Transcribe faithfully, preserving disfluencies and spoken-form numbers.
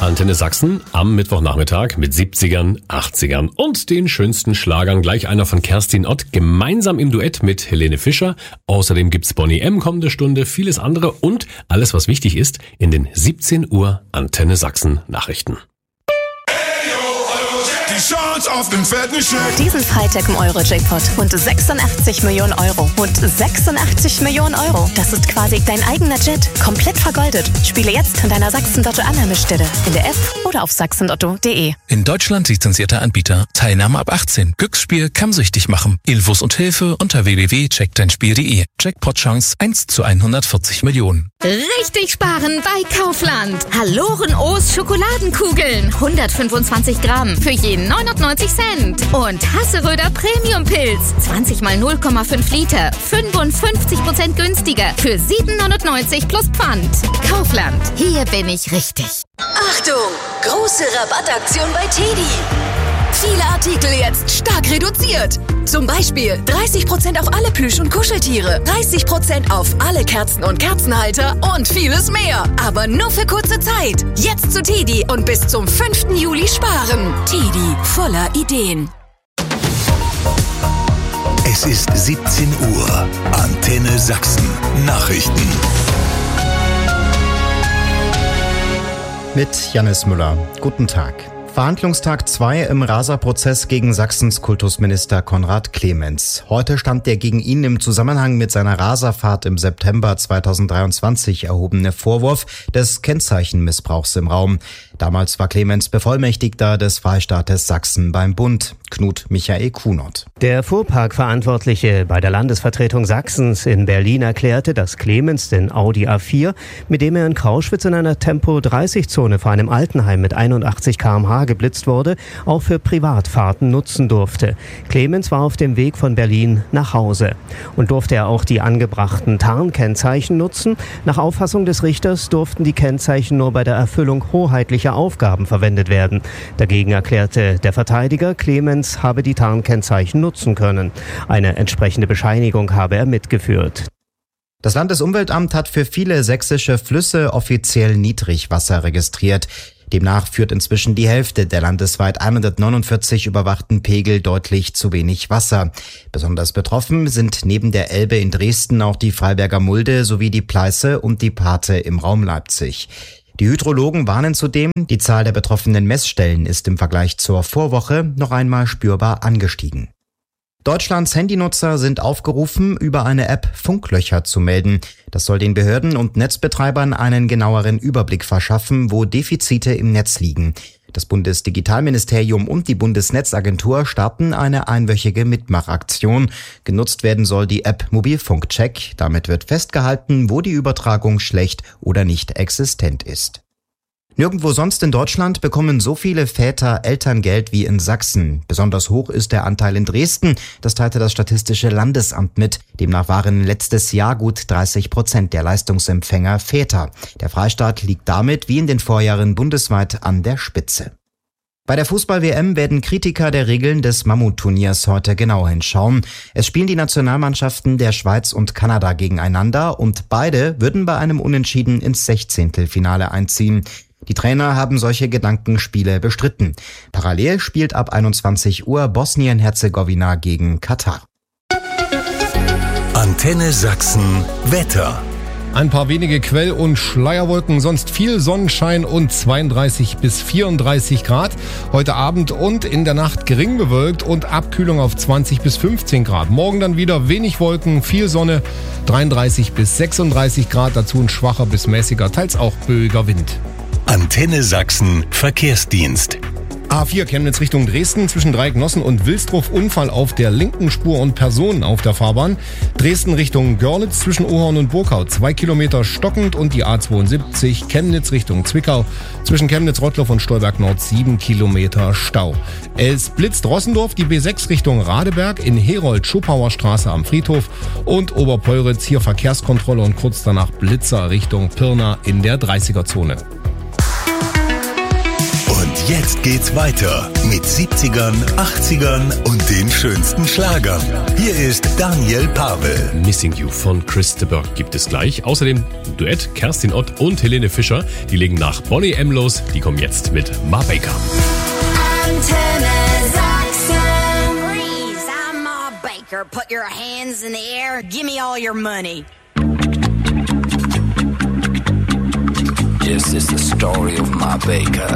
Antenne Sachsen am Mittwochnachmittag mit siebzigern, achtzigern und den schönsten Schlagern. Gleich einer von Kerstin Ott, gemeinsam im Duett mit Helene Fischer. Außerdem gibt's Bonnie M. kommende Stunde, vieles andere und alles, was wichtig ist, in den siebzehn Uhr Antenne Sachsen Nachrichten. Die Chance auf den fetten Scheck. Diesen Freitag im Euro-Jackpot. Rund sechsundachtzig Millionen Euro. Rund sechsundachtzig Millionen Euro. Das ist quasi dein eigener Jet. Komplett vergoldet. Spiele jetzt an deiner Sachsen-Lotto-Annahmestelle. In der App oder auf sachsen lotto punkt de. In Deutschland lizenzierter Anbieter. Teilnahme ab achtzehn. Glücksspiel kann süchtig machen. Infos und Hilfe unter w w w punkt check dein spiel punkt de. Jackpot-Chance eins zu hundertvierzig Millionen. Richtig sparen bei Kaufland. Halloren O's Schokoladenkugeln. hundertfünfundzwanzig Gramm für jeden neunundneunzig Cent. Und Hasseröder Premium-Pilz. zwanzig mal null Komma fünf Liter. fünfundfünfzig Prozent günstiger. Für sieben neunundneunzig plus Pfand. Kaufland. Hier bin ich richtig. Achtung! Große Rabattaktion bei Teddy. Viele Artikel jetzt stark reduziert. Zum Beispiel dreißig Prozent auf alle Plüsch- und Kuscheltiere, dreißig Prozent auf alle Kerzen und Kerzenhalter und vieles mehr. Aber nur für kurze Zeit. Jetzt zu Teddy und bis zum fünften Juli sparen. Teddy, voller Ideen. Es ist siebzehn Uhr. Antenne Sachsen. Nachrichten. Mit Jannis Müller. Guten Tag. Verhandlungstag zwei im Rasa-Prozess gegen Sachsens Kultusminister Konrad Clemens. Heute stand der gegen ihn im Zusammenhang mit seiner Rasa-Fahrt im September zweitausenddreiundzwanzig erhobene Vorwurf des Kennzeichenmissbrauchs im Raum. Damals war Clemens Bevollmächtigter des Freistaates Sachsen beim Bund. Knut Michael Kunert. Der Fuhrparkverantwortliche bei der Landesvertretung Sachsens in Berlin erklärte, dass Clemens den Audi A vier, mit dem er in Krauschwitz in einer Tempo dreißig Zone vor einem Altenheim mit einundachtzig Kilometer pro Stunde geblitzt wurde, auch für Privatfahrten nutzen durfte. Clemens war auf dem Weg von Berlin nach Hause. Und durfte er auch die angebrachten Tarnkennzeichen nutzen? Nach Auffassung des Richters durften die Kennzeichen nur bei der Erfüllung hoheitlicher Aufgaben verwendet werden. Dagegen erklärte der Verteidiger, Clemens habe die Tarnkennzeichen nutzen können. Eine entsprechende Bescheinigung habe er mitgeführt. Das Landesumweltamt hat für viele sächsische Flüsse offiziell Niedrigwasser registriert. Demnach führt inzwischen die Hälfte der landesweit hundertneunundvierzig überwachten Pegel deutlich zu wenig Wasser. Besonders betroffen sind neben der Elbe in Dresden auch die Freiberger Mulde sowie die Pleiße und die Parthe im Raum Leipzig. Die Hydrologen warnen zudem, die Zahl der betroffenen Messstellen ist im Vergleich zur Vorwoche noch einmal spürbar angestiegen. Deutschlands Handynutzer sind aufgerufen, über eine App Funklöcher zu melden. Das soll den Behörden und Netzbetreibern einen genaueren Überblick verschaffen, wo Defizite im Netz liegen. Das Bundesdigitalministerium und die Bundesnetzagentur starten eine einwöchige Mitmachaktion. Genutzt werden soll die App Mobilfunkcheck. Damit wird festgehalten, wo die Übertragung schlecht oder nicht existent ist. Nirgendwo sonst in Deutschland bekommen so viele Väter Elterngeld wie in Sachsen. Besonders hoch ist der Anteil in Dresden. Das teilte das Statistische Landesamt mit. Demnach waren letztes Jahr gut dreißig Prozent der Leistungsempfänger Väter. Der Freistaat liegt damit wie in den Vorjahren bundesweit an der Spitze. Bei der Fußball-W M werden Kritiker der Regeln des Mammutturniers heute genau hinschauen. Es spielen die Nationalmannschaften der Schweiz und Kanada gegeneinander und beide würden bei einem Unentschieden ins Sechzehntelfinale einziehen. Die Trainer haben solche Gedankenspiele bestritten. Parallel spielt ab einundzwanzig Uhr Bosnien-Herzegowina gegen Katar. Antenne Sachsen Wetter. Ein paar wenige Quell- und Schleierwolken, sonst viel Sonnenschein und zweiunddreißig bis vierunddreißig Grad. Heute Abend und in der Nacht gering bewölkt und Abkühlung auf zwanzig bis fünfzehn Grad. Morgen dann wieder wenig Wolken, viel Sonne, dreiunddreißig bis sechsunddreißig Grad. Dazu ein schwacher bis mäßiger, teils auch böiger Wind. Antenne Sachsen Verkehrsdienst. A vier Chemnitz Richtung Dresden zwischen Dreiecknossen und Wilsdruf Unfall auf der linken Spur und Personen auf der Fahrbahn. Dresden Richtung Görlitz zwischen Ohorn und Burkau zwei Kilometer stockend und die A zweiundsiebzig Chemnitz Richtung Zwickau zwischen Chemnitz-Rottloff und Stolberg Nord sieben Kilometer Stau. Es blitzt Rossendorf die B sechs Richtung Radeberg in Herold Schupauer Straße am Friedhof und Oberpolritz hier Verkehrskontrolle und kurz danach Blitzer Richtung Pirna in der dreißiger Zone. Und jetzt geht's weiter mit siebzigern, achtzigern und den schönsten Schlagern. Hier ist Daniel Pavel. Missing You von Chris de Burgh gibt es gleich. Außerdem Duett Kerstin Ott und Helene Fischer. Die legen nach Bonnie M. los. Die kommen jetzt mit Ma Baker. Antenne Sachsen. Freeze, I'm Ma Baker. Put your hands in the air. Give me all your money. This is the story of Ma Baker.